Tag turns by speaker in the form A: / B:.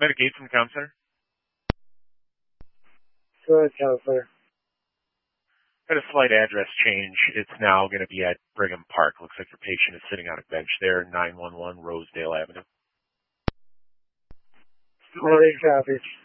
A: Medicaid from the counselor.
B: Go ahead, counselor.
A: Got a slight address change. It's now going to be at Brigham Park. Looks like your patient is sitting on a bench there, 911 Rosedale Avenue.
B: Already copied.